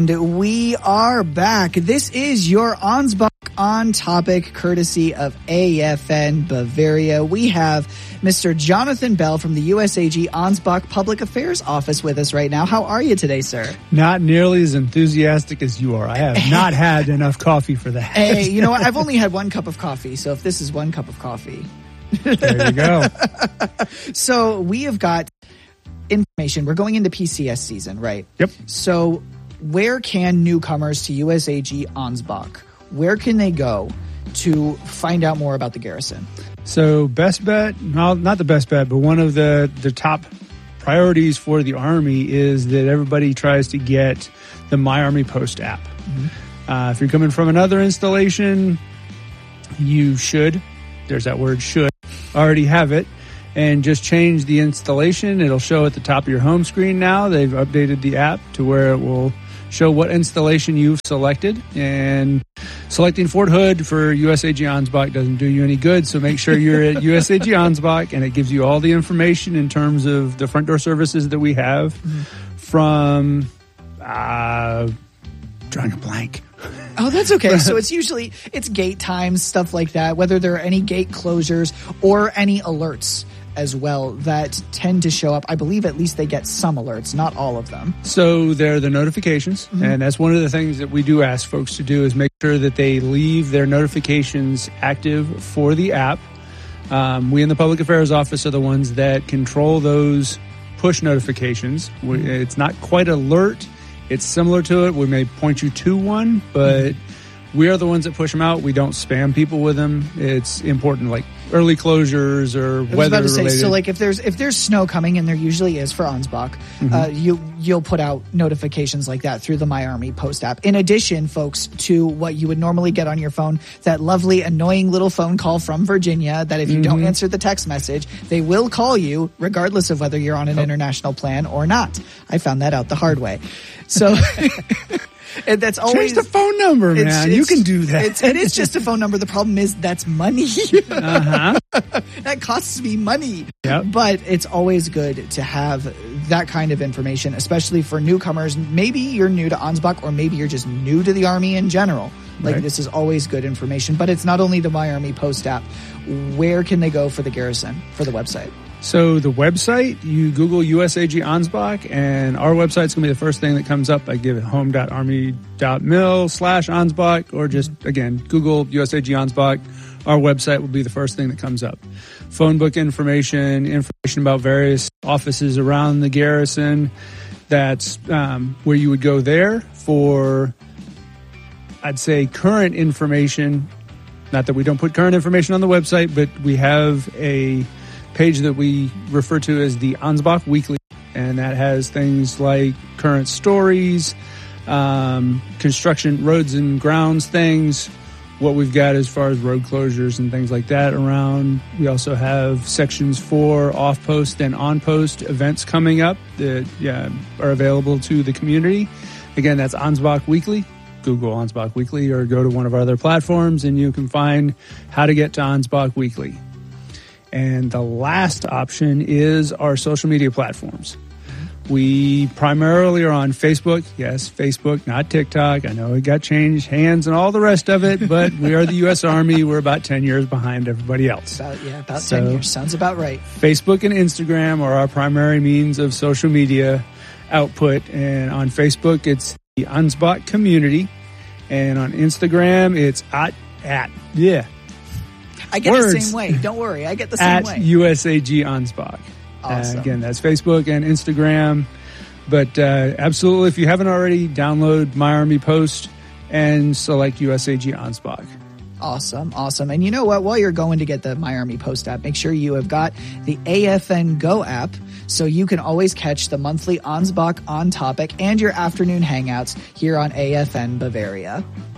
And we are back. This is your Ansbach on Topic, courtesy of AFN Bavaria. We have Mr. Jonathan Bell from the USAG Ansbach Public Affairs Office with us right now. How are you today, sir? Not nearly as enthusiastic as you are. I have not had enough coffee for that. Hey, you know what? I've only had 1 cup of coffee, so if this is 1 cup of coffee. There you go. So we have got information. We're going into PCS season, right? Yep. So where can newcomers to USAG Ansbach, where can they go to find out more about the garrison? So best bet, well, not the best bet, but one of the top priorities for the Army is that everybody tries to get the My Army Post app. Mm-hmm. If you're coming from another installation, you should, there's that word should, already have it. And just change the installation. It'll show at the top of your home screen now. They've updated the app to where it will show what installation you've selected. And selecting Fort Hood for USAG Ansbach doesn't do you any good. So make sure you're at USAG Ansbach, and it gives you all the information in terms of the front door services that we have from, drawing a blank. Oh, that's okay. So it's gate times, stuff like that, whether there are any gate closures or any alerts as well that tend to show up. I believe at least they get some alerts, not all of them. So they're the notifications, and that's one of the things that we do ask folks to do is make sure that they leave their notifications active for the app. We in the Public Affairs Office are the ones that control those push notifications. It's not quite alert. It's similar to it. We may point you to one, but we are the ones that push them out. We don't spam people with them. It's important, like early closures or weather related. So like if there's snow coming, and there usually is for Ansbach, you'll put out notifications like that through the My Army Post app. In addition, folks, to what you would normally get on your phone, that lovely, annoying little phone call from Virginia that if you don't answer the text message, they will call you regardless of whether you're on an international plan or not. I found that out the hard way. So and that's always change the phone number, man. You can do that. It is just a phone number. The problem is that's money. That costs me money. Yep. But it's always good to have that kind of information, especially for newcomers. Maybe you're new to Ansbach, or maybe you're just new to the Army in general. Like, this is always good information. But it's not only the My Army Post app. Where can they go for the garrison, for the website? So the website, you Google USAG Ansbach, and our website's going to be the first thing that comes up. I give it home.army.mil/Ansbach, or just, again, Google USAG Ansbach. Our website will be the first thing that comes up. Phone book information about various offices around the garrison. That's where you would go there for, I'd say, current information. Not that we don't put current information on the website, but we have a page that we refer to as the Ansbach Weekly, and that has things like current stories, construction, roads and grounds things, what we've got as far as road closures and things like that around. We also have sections for off-post and on-post events coming up that are available to the community. Again, that's Ansbach Weekly. Google Ansbach Weekly or go to one of our other platforms, and you can find how to get to Ansbach Weekly. And the last option is our social media platforms. We primarily are on Facebook. Yes, Facebook, not TikTok. I know it got changed hands and all the rest of it, but we are the U.S. Army. We're about 10 years behind everybody else. About 10 years. Sounds about right. Facebook and Instagram are our primary means of social media output. And on Facebook, it's the Ansbach Community. And on Instagram, it's I get the same way. Don't worry. I get the same way. At USAG Ansbach. Awesome. Again, that's Facebook and Instagram. But absolutely, if you haven't already, download My Army Post and select USAG Ansbach. Awesome. And you know what? While you're going to get the My Army Post app, make sure you have got the AFN Go app, so you can always catch the monthly Ansbach On Topic and your afternoon hangouts here on AFN Bavaria.